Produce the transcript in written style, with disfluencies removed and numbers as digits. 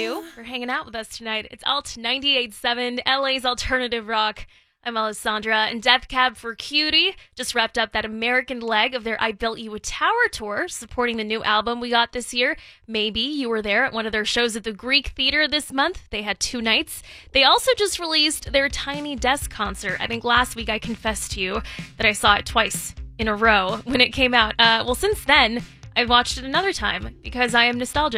you for hanging out with us tonight. It's Alt 98.7, LA's alternative rock. I'm Alessandra, and Death Cab for Cutie just wrapped up that American leg of their I Built You a Tower tour, supporting the new album we got this year. Maybe you were there at one of their shows at the Greek Theater this month. They had 2 nights. They also just released their Tiny Desk concert. I think last week I confessed to you that I saw it twice in a row when it came out. Well, since then, I've watched it another time because I am nostalgic.